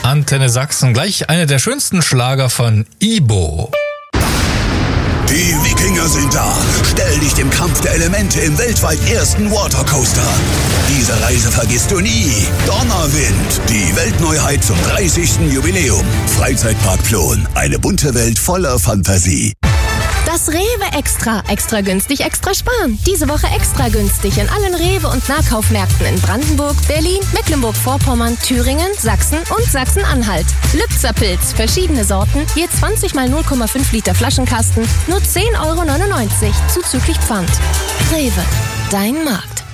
Antenne Sachsen, gleich einer der schönsten Schlager von Ibo. Die Wikinger sind da. Stell dich dem Kampf der Elemente im weltweit ersten Watercoaster. Diese Reise vergisst du nie. Donnerwind, die Weltneuheit zum 30. Jubiläum. Freizeitpark Plon, eine bunte Welt voller Fantasie. Das Rewe Extra. Extra günstig, extra sparen. Diese Woche extra günstig in allen Rewe- und Nahkaufmärkten in Brandenburg, Berlin, Mecklenburg-Vorpommern, Thüringen, Sachsen und Sachsen-Anhalt. Lübzer Pilz, verschiedene Sorten, je 20 mal 0,5 Liter Flaschenkasten, nur 10,99 € zuzüglich Pfand. Rewe, dein Markt.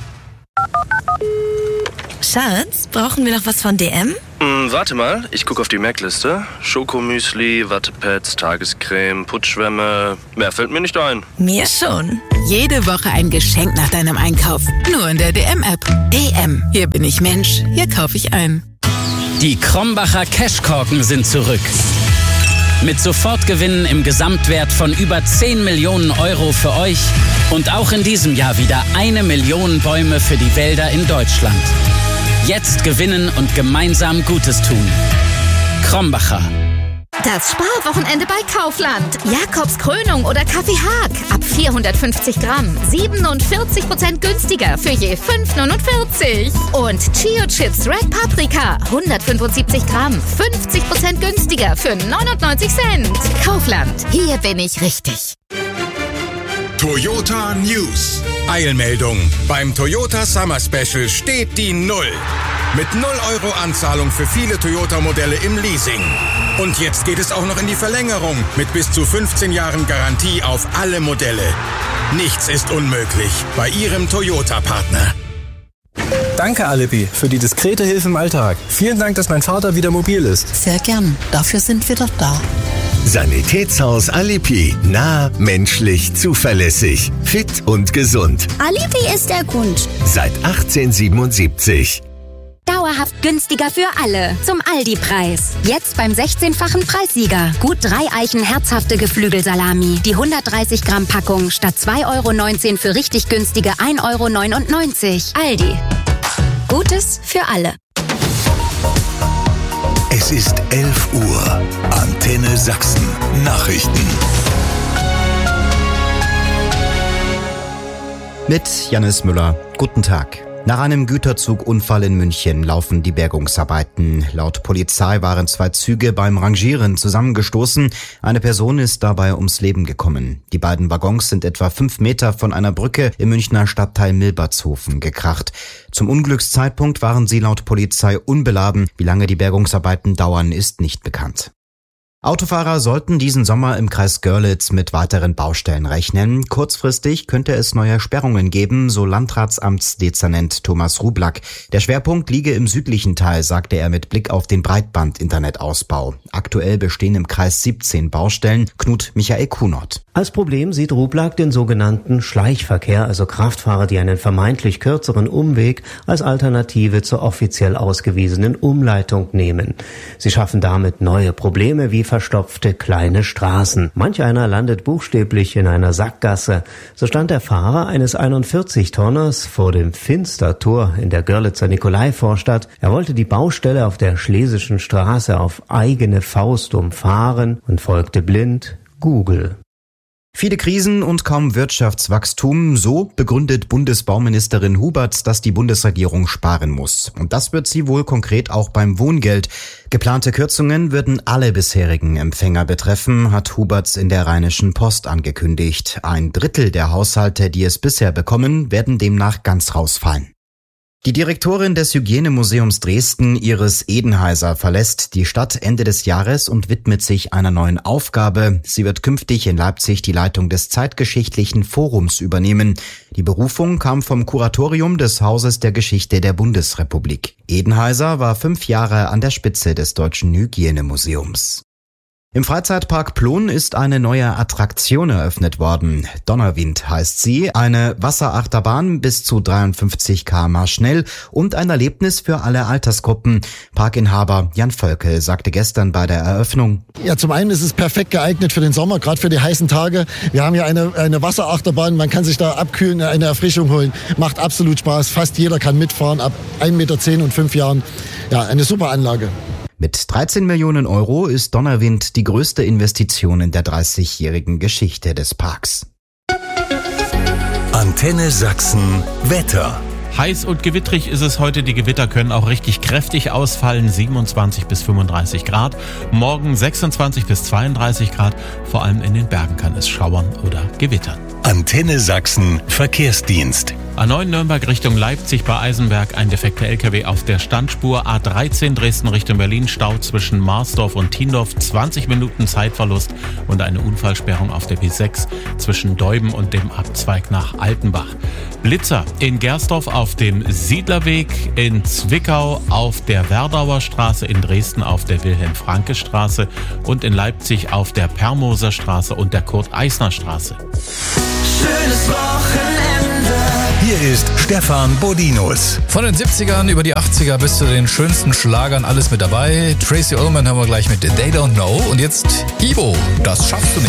Schatz, brauchen wir noch was von DM? Warte mal, ich gucke auf die Merkliste. Schokomüsli, Wattepads, Tagescreme, Putzschwämme. Mehr fällt mir nicht ein. Mir schon. Jede Woche ein Geschenk nach deinem Einkauf. Nur in der DM-App. DM. Hier bin ich Mensch. Hier kaufe ich ein. Die Krombacher Cashkorken sind zurück. Mit Sofortgewinnen im Gesamtwert von über 10 Millionen € für euch. Und auch in diesem Jahr wieder 1 Million Bäume für die Wälder in Deutschland. Jetzt gewinnen und gemeinsam Gutes tun. Krombacher. Das Sparwochenende bei Kaufland. Jakobs Krönung oder Kaffee Haag. Ab 450 Gramm. 47% günstiger für je 5,49 €. Und Chio Chips Red Paprika. 175 Gramm. 50% günstiger für 99 Cent. Kaufland. Hier bin ich richtig. Toyota News. Eilmeldung. Beim Toyota Summer Special steht die 0. Mit 0 € Anzahlung für viele Toyota-Modelle im Leasing. Und jetzt geht es auch noch in die Verlängerung mit bis zu 15 Jahren Garantie auf alle Modelle. Nichts ist unmöglich bei Ihrem Toyota-Partner. Danke, Alibi, für die diskrete Hilfe im Alltag. Vielen Dank, dass mein Vater wieder mobil ist. Sehr gern. Dafür sind wir doch da. Sanitätshaus Alibi. Nah, menschlich, zuverlässig, fit und gesund. Alibi ist der Grund. Seit 1877. Dauerhaft günstiger für alle. Zum Aldi-Preis. Jetzt beim 16-fachen Preissieger. Gut 3 Eichen herzhafte Geflügelsalami. Die 130 Gramm Packung statt 2,19 € für richtig günstige 1,99 €. Aldi. Gutes für alle. Es ist 11 Uhr. Antenne Sachsen. Nachrichten. Mit Jannis Müller. Guten Tag. Nach einem Güterzugunfall in München laufen die Bergungsarbeiten. Laut Polizei waren 2 Züge beim Rangieren zusammengestoßen. Eine Person ist dabei ums Leben gekommen. Die beiden Waggons sind etwa 5 Meter von einer Brücke im Münchner Stadtteil Milbertshofen gekracht. Zum Unglückszeitpunkt waren sie laut Polizei unbeladen. Wie lange die Bergungsarbeiten dauern, ist nicht bekannt. Autofahrer sollten diesen Sommer im Kreis Görlitz mit weiteren Baustellen rechnen. Kurzfristig könnte es neue Sperrungen geben, so Landratsamtsdezernent Thomas Rublack. Der Schwerpunkt liege im südlichen Teil, sagte er mit Blick auf den Breitband-Internetausbau. Aktuell bestehen im Kreis 17 Baustellen. Knut Michael Kunert. Als Problem sieht Rublack den sogenannten Schleichverkehr, also Kraftfahrer, die einen vermeintlich kürzeren Umweg als Alternative zur offiziell ausgewiesenen Umleitung nehmen. Sie schaffen damit neue Probleme wie verstopfte kleine Straßen. Manch einer landet buchstäblich in einer Sackgasse. So stand der Fahrer eines 41-Tonners vor dem Finstertor in der Görlitzer Nikolaivorstadt. Er wollte die Baustelle auf der Schlesischen Straße auf eigene Faust umfahren und folgte blind Google. Viele Krisen und kaum Wirtschaftswachstum, so begründet Bundesbauministerin Huberts, dass die Bundesregierung sparen muss. Und das wird sie wohl konkret auch beim Wohngeld. Geplante Kürzungen würden alle bisherigen Empfänger betreffen, hat Huberts in der Rheinischen Post angekündigt. 1/3 der Haushalte, die es bisher bekommen, werden demnach ganz rausfallen. Die Direktorin des Hygienemuseums Dresden, Iris Edenheiser, verlässt die Stadt Ende des Jahres und widmet sich einer neuen Aufgabe. Sie wird künftig in Leipzig die Leitung des Zeitgeschichtlichen Forums übernehmen. Die Berufung kam vom Kuratorium des Hauses der Geschichte der Bundesrepublik. Edenheiser war 5 Jahre an der Spitze des Deutschen Hygienemuseums. Im Freizeitpark Plon ist eine neue Attraktion eröffnet worden. Donnerwind heißt sie, eine Wasserachterbahn bis zu 53 km/h schnell und ein Erlebnis für alle Altersgruppen. Parkinhaber Jan Völkel sagte gestern bei der Eröffnung: Ja, zum einen ist es perfekt geeignet für den Sommer, gerade für die heißen Tage. Wir haben ja eine Wasserachterbahn, man kann sich da abkühlen, eine Erfrischung holen. Macht absolut Spaß, fast jeder kann mitfahren, ab 1,10 Meter und 5 Jahren. Ja, eine super Anlage. Mit 13 Millionen Euro ist Donnerwind die größte Investition in der 30-jährigen Geschichte des Parks. Antenne Sachsen Wetter. Heiß und gewittrig ist es heute. Die Gewitter können auch richtig kräftig ausfallen. 27 bis 35 Grad. Morgen 26 bis 32 Grad. Vor allem in den Bergen kann es schauern oder gewittern. Antenne Sachsen Verkehrsdienst. A9 Nürnberg Richtung Leipzig bei Eisenberg. Ein defekter LKW auf der Standspur. A13 Dresden Richtung Berlin. Stau zwischen Marsdorf und Tiendorf. 20 Minuten Zeitverlust und eine Unfallsperrung auf der B6 zwischen Deuben und dem Abzweig nach Altenbach. Blitzer in Gersdorf auf dem Siedlerweg, in Zwickau auf der Werdauer Straße, in Dresden auf der Wilhelm-Franke-Straße und in Leipzig auf der Permoser Straße und der Kurt-Eisner-Straße. Schönes Wochenende. Hier ist Stefan Bodinus. Von den 70ern über die 80er bis zu den schönsten Schlagern alles mit dabei. Tracy Ullman haben wir gleich mit They Don't Know. Und jetzt Ivo, das schaffst du nicht.